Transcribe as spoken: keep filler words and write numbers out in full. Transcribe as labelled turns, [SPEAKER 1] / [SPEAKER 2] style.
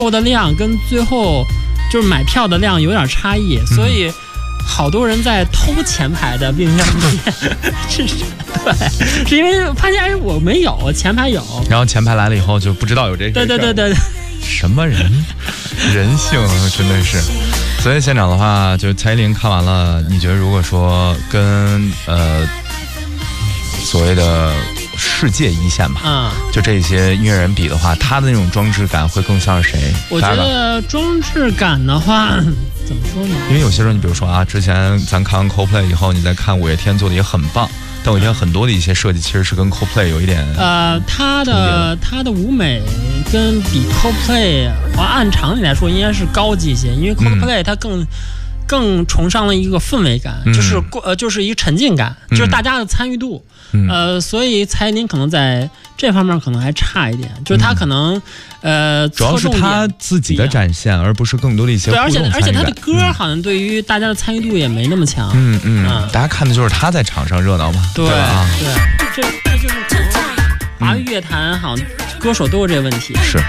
[SPEAKER 1] 后的量跟最后就是买票的量有点差异，
[SPEAKER 2] 嗯、
[SPEAKER 1] 所以好多人在偷前排的冰箱里面，是是，对，是因为发现哎我没有前排有，
[SPEAKER 2] 然后前排来了以后就不知道有这个。
[SPEAKER 1] 对对对对对，
[SPEAKER 2] 什么人，人性真的是。所以现场的话，就蔡依林看完了，你觉得如果说跟呃所谓的世界一线吧，
[SPEAKER 1] 嗯，
[SPEAKER 2] 就这些音乐人比的话，他的那种装置感会更像是谁？
[SPEAKER 1] 我觉得装置感的话，怎么说呢？
[SPEAKER 2] 因为有些时候，你比如说啊，之前咱看完 Coldplay 以后，你再看五月天做的也很棒，但五月天很多的一些设计其实是跟 Coldplay 有一点
[SPEAKER 1] 呃，他的他的舞美跟比 Coldplay 按常理来说应该是高级一些，因为 Coldplay 它更。嗯更崇尚了一个氛围感，
[SPEAKER 2] 嗯、
[SPEAKER 1] 就是呃，就是一个沉浸感，嗯、就是大家的参与度，嗯、呃，所以蔡依林可能在这方面可能还差一点，就是他可能、嗯、呃，
[SPEAKER 2] 主要是他自己的展现，而不是更多的一些互动参与感。
[SPEAKER 1] 对，而且而且他的歌好像对于大家的参与度也没那么强。
[SPEAKER 2] 嗯嗯，嗯大家看的就是他在场上热闹嘛，
[SPEAKER 1] 对
[SPEAKER 2] 对吧？
[SPEAKER 1] 对，这这就是可能华语乐坛好像歌手都有这个问题。
[SPEAKER 2] 是。